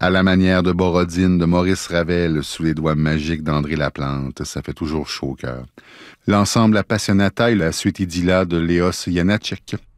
À la manière de Borodine de Maurice Ravel sous les doigts magiques d'André Laplante, ça fait toujours chaud au cœur. L'ensemble Appassionata et la suite Idylla de Léos Janáček.